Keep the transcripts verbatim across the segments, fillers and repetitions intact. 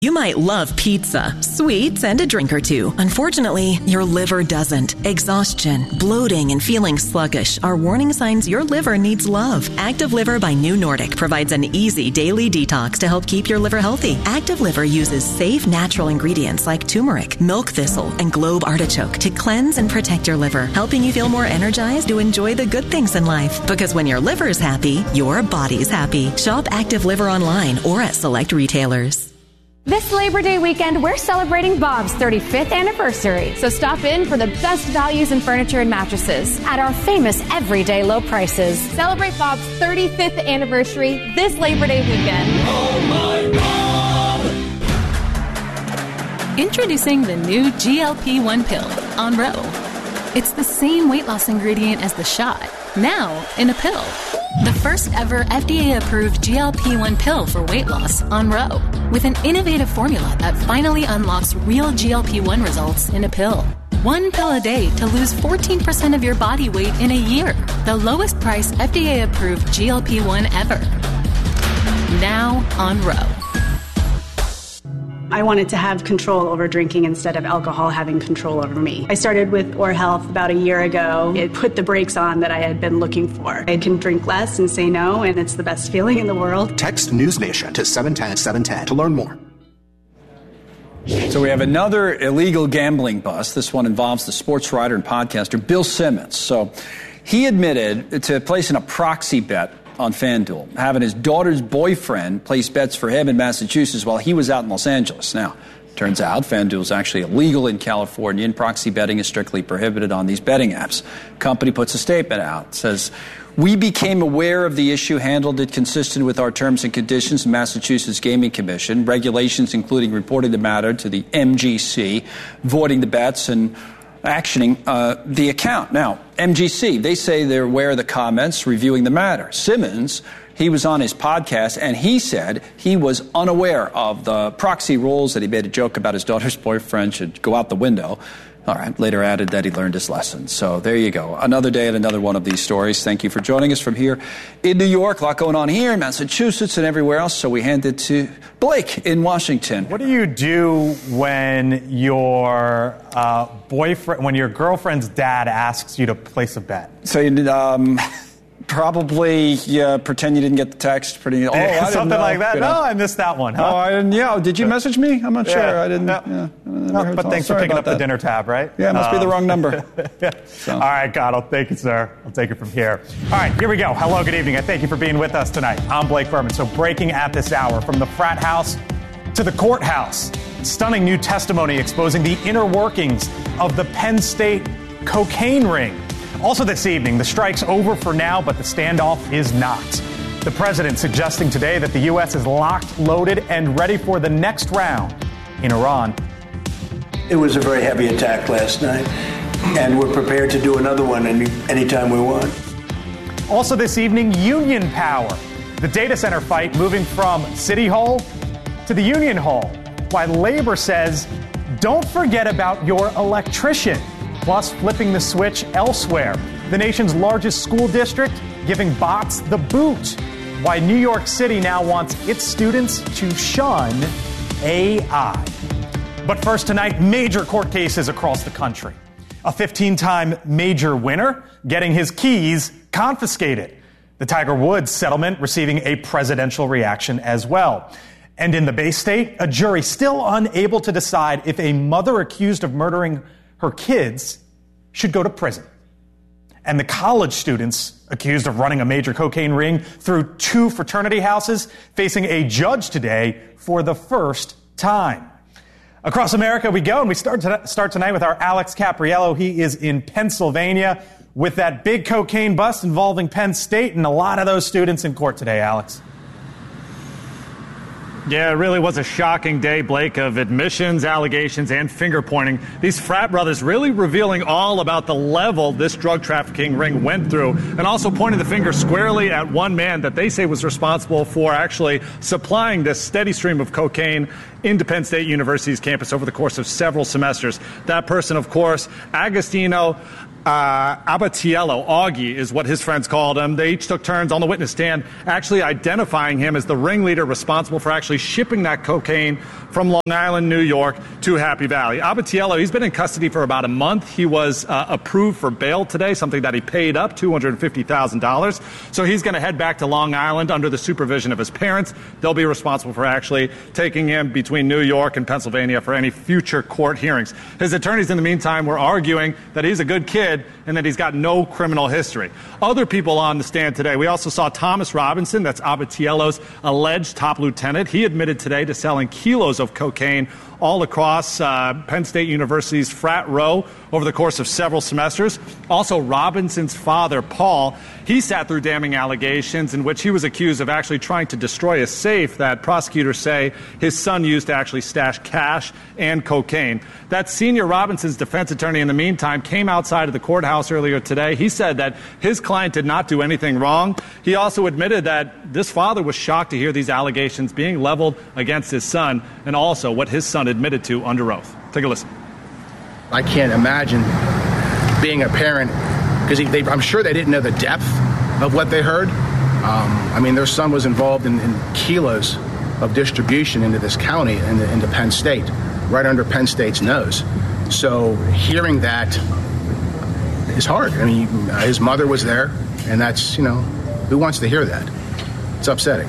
You might love pizza, sweets, and a drink or two. Unfortunately, your liver doesn't. Exhaustion, bloating, and feeling sluggish are warning signs your liver needs love. Active Liver by New Nordic provides an easy daily detox to help keep your liver healthy. Active Liver uses safe, natural ingredients like turmeric, milk thistle, and globe artichoke to cleanse and protect your liver, helping you feel more energized to enjoy the good things in life. Because when your liver is happy, your body's happy. Shop Active Liver online or at select retailers. This Labor Day weekend, we're celebrating Bob's thirty-fifth anniversary. So stop in for the best values in furniture and mattresses at our famous everyday low prices. Celebrate Bob's thirty-fifth anniversary this Labor Day weekend. Oh my Bob! Introducing the new G L P one pill, Onro. It's the same weight loss ingredient as the shot, now in a pill. The first ever F D A-approved G L P one pill for weight loss, Onro, with an innovative formula that finally unlocks real G L P one results in a pill. One pill a day to lose fourteen percent of your body weight in a year. The lowest price F D A-approved G L P one ever. Now, Onro. I wanted to have control over drinking instead of alcohol having control over me. I started with Or Health about a year ago. It put the brakes on that I had been looking for. I can drink less and say no, and it's the best feeling in the world. Text News Nation to seven ten seven ten to learn more. So we have another illegal gambling bust. This one involves the sports writer and podcaster Bill Simmons. So he admitted to placing a proxy bet on FanDuel, having his daughter's boyfriend place bets for him in Massachusetts while he was out in Los Angeles. Now, turns out FanDuel is actually illegal in California, and proxy betting is strictly prohibited on these betting apps. Company puts a statement out. It says, "We became aware of the issue, handled it consistent with our terms and conditions in Massachusetts Gaming Commission, regulations including reporting the matter to the M G C, voiding the bets, and actioning uh, the account." Now, M G C, they say they're aware of the comments, reviewing the matter. Simmons, he was on his podcast, and he said he was unaware of the proxy rules, that he made a joke about his daughter's boyfriend should go out the window. All right, later added that he learned his lesson. So there you go. Another day and another one of these stories. Thank you for joining us from here in New York. A lot going on here in Massachusetts and everywhere else. So we hand it to Blake in Washington. What do you do when your uh, boyfriend, when your girlfriend's dad asks you to place a bet? So you um, probably uh, pretend you didn't get the text. Pretty oh, yeah, I something know, like that. You No, know. I missed that one. Huh? Oh, I didn't. Yeah, did you message me? I'm not yeah. sure. I didn't. No. Yeah. No, but thanks for picking up that. the dinner tab, right? Yeah, it must um, be the wrong number. yeah. So. All right, God, I'll thank you, sir. I'll take it from here. All right, here we go. Hello, good evening. I thank you for being with us tonight. I'm Blake Berman. So breaking at this hour, from the frat house to the courthouse, stunning new testimony exposing the inner workings of the Penn State cocaine ring. Also this evening, the strike's over for now, but the standoff is not. The president suggesting today that the U S is locked, loaded, and ready for the next round in Iran. It was a very heavy attack last night, and we're prepared to do another one any anytime we want. Also this evening, union power. The data center fight moving from City Hall to the Union Hall, while Labor says, don't forget about your electrician. Plus, flipping the switch elsewhere. The nation's largest school district giving bots the boot. Why New York City now wants its students to shun A I. But first tonight, major court cases across the country. A fifteen-time major winner getting his keys confiscated. The Tiger Woods settlement receiving a presidential reaction as well. And in the Bay State, a jury still unable to decide if a mother accused of murdering her kids should go to prison. And the college students accused of running a major cocaine ring through two fraternity houses facing a judge today for the first time. Across America we go, and we start, to, start tonight with our Alex Capriello. He is in Pennsylvania with that big cocaine bust involving Penn State and a lot of those students in court today, Alex. Yeah, it really was a shocking day, Blake, of admissions, allegations, and finger-pointing. These frat brothers really revealing all about the level this drug trafficking ring went through, and also pointing the finger squarely at one man that they say was responsible for actually supplying this steady stream of cocaine into Penn State University's campus over the course of several semesters. That person, of course, Agostino Uh, Abatiello, Augie is what his friends called him. They each took turns on the witness stand actually identifying him as the ringleader responsible for actually shipping that cocaine from Long Island, New York to Happy Valley. Abatiello, he's been in custody for about a month. He was uh, approved for bail today, something that he paid up, two hundred fifty thousand dollars. So he's going to head back to Long Island under the supervision of his parents. They'll be responsible for actually taking him between New York and Pennsylvania for any future court hearings. His attorneys, in the meantime, were arguing that he's a good kid and that he's got no criminal history. Other people on the stand today, we also saw Thomas Robinson, that's Abatiello's alleged top lieutenant. He admitted today to selling kilos of cocaine all across uh, Penn State University's frat row over the course of several semesters. Also, Robinson's father, Paul, he sat through damning allegations in which he was accused of actually trying to destroy a safe that prosecutors say his son used to actually stash cash and cocaine. That senior Robinson's defense attorney, in the meantime, came outside of the courthouse earlier today. He said that his client did not do anything wrong. He also admitted that this father was shocked to hear these allegations being leveled against his son, and also what his son admitted to under oath. Take a listen. I can't imagine being a parent, because I'm sure they didn't know the depth of what they heard. Um, I mean, their son was involved in, in kilos of distribution into this county and into, into Penn State, right under Penn State's nose. So hearing that is hard. I mean, his mother was there, and that's, you know, who wants to hear that? It's upsetting.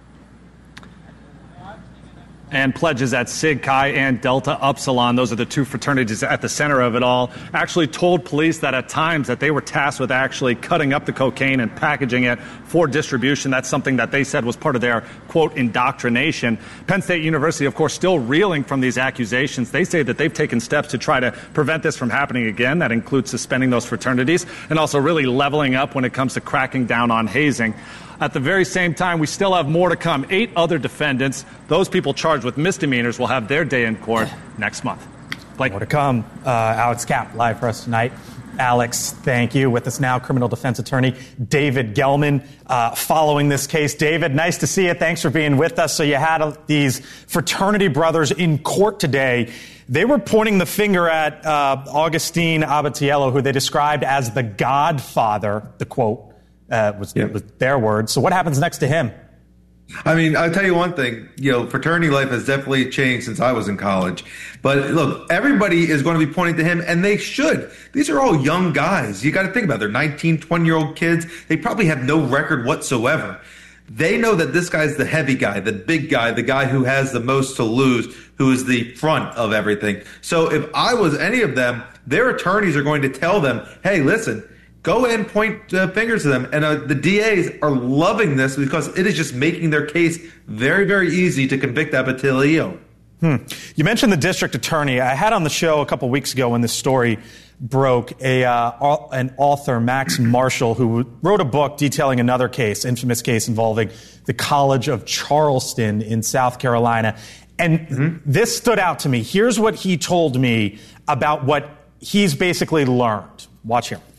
And pledges at Sig Chi and Delta Upsilon, those are the two fraternities at the center of it all, actually told police that at times that they were tasked with actually cutting up the cocaine and packaging it for distribution. That's something that they said was part of their, quote, indoctrination. Penn State University, of course, still reeling from these accusations. They say that they've taken steps to try to prevent this from happening again. That includes suspending those fraternities and also really leveling up when it comes to cracking down on hazing. At the very same time, we still have more to come. Eight other defendants, those people charged with misdemeanors, will have their day in court next month. Blake. More to come. Uh, Alex Kapp, live for us tonight. Alex, thank you. With us now, criminal defense attorney David Gelman, uh, following this case. David, nice to see you. Thanks for being with us. So you had uh, these fraternity brothers in court today. They were pointing the finger at uh, Augustine Abatiello, who they described as the godfather, the quote. Uh, was, yeah. was their words. So what happens next to him? I mean, I'll tell you one thing, you know, fraternity life has definitely changed since I was in college. But look, everybody is going to be pointing to him, and they should. These are all young guys. You got to think about it. They're nineteen, twenty-year-old kids. They probably have no record whatsoever. They know that this guy's the heavy guy, the big guy, the guy who has the most to lose, who is the front of everything. So if I was any of them, their attorneys are going to tell them, hey, listen, go and point uh, fingers to them. And uh, the D As are loving this because it is just making their case very, very easy to convict Abatiello. Hmm. You mentioned the district attorney. I had on the show a couple weeks ago when this story broke a uh, an author, Max Marshall, who wrote a book detailing another case, infamous case involving the College of Charleston in South Carolina. And mm-hmm. this stood out to me. Here's what he told me about what he's basically learned. Watch here.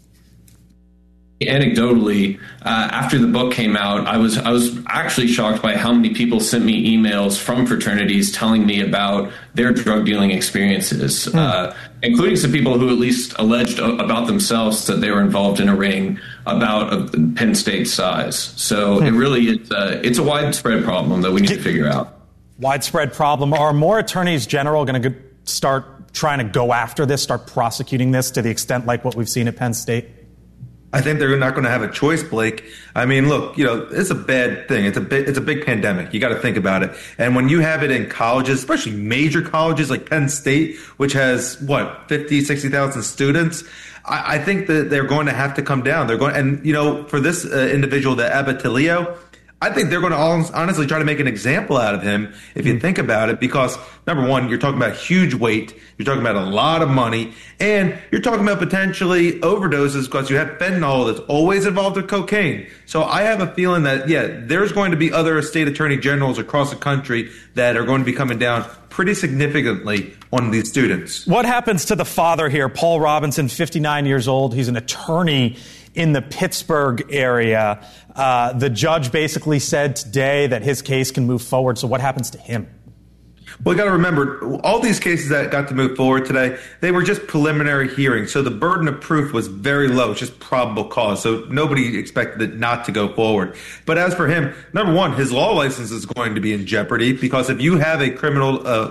Anecdotally, uh, after the book came out, I was I was actually shocked by how many people sent me emails from fraternities telling me about their drug dealing experiences, mm. uh, including some people who at least alleged about themselves that they were involved in a ring about a Penn State size. So mm. it really is uh, it's a widespread problem that we need to figure out. Widespread problem. Are more attorneys general going to start trying to go after this, start prosecuting this to the extent like what we've seen at Penn State? I think they're not going to have a choice, Blake. I mean, look, you know, it's a bad thing. It's a big, it's a big pandemic. You got to think about it. And when you have it in colleges, especially major colleges like Penn State, which has what, fifty, sixty thousand students, I, I think that they're going to have to come down. They're going, and you know, for this uh, individual, the Abatiello, I think they're going to honestly try to make an example out of him if you think about it, because number one, you're talking about huge weight, you're talking about a lot of money, and you're talking about potentially overdoses because you have fentanyl that's always involved with cocaine. So I have a feeling that, yeah, there's going to be other state attorney generals across the country that are going to be coming down pretty significantly on these students. What happens to the father here, Paul Robinson, fifty-nine years old? He's an attorney in the Pittsburgh area. Uh, the judge basically said today that his case can move forward. So what happens to him? Well, you got to remember, all these cases that got to move forward today, they were just preliminary hearings. So the burden of proof was very low. It's just probable cause. So nobody expected it not to go forward. But as for him, number one, his law license is going to be in jeopardy because if you have a criminal uh,